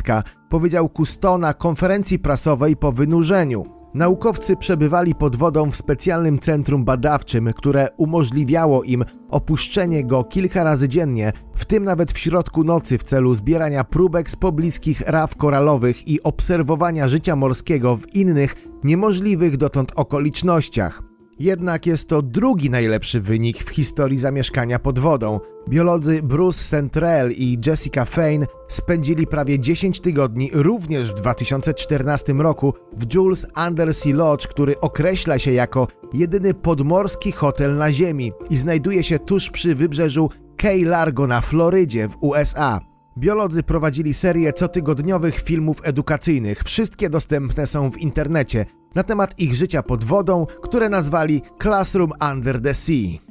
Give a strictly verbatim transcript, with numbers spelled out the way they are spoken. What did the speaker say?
świadka, powiedział Cousteau na konferencji prasowej po wynurzeniu. Naukowcy przebywali pod wodą w specjalnym centrum badawczym, które umożliwiało im opuszczenie go kilka razy dziennie, w tym nawet w środku nocy w celu zbierania próbek z pobliskich raf koralowych i obserwowania życia morskiego w innych, niemożliwych dotąd okolicznościach. Jednak jest to drugi najlepszy wynik w historii zamieszkania pod wodą. Biolodzy Bruce Centrell i Jessica Fein spędzili prawie dziesięć tygodni również w dwa tysiące czternastym roku w Jules Undersea Lodge, który określa się jako jedyny podmorski hotel na Ziemi i znajduje się tuż przy wybrzeżu Key Largo na Florydzie w U S A. Biolodzy prowadzili serię cotygodniowych filmów edukacyjnych, wszystkie dostępne są w internecie, na temat ich życia pod wodą, które nazwali Classroom Under the Sea.